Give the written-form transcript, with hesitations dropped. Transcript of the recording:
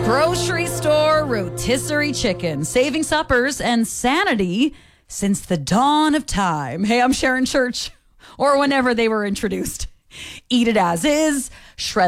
Grocery store rotisserie chicken, saving suppers and sanity since the dawn of time. Hey, I'm Sharon Church, or whenever they were introduced. Eat it as is, shred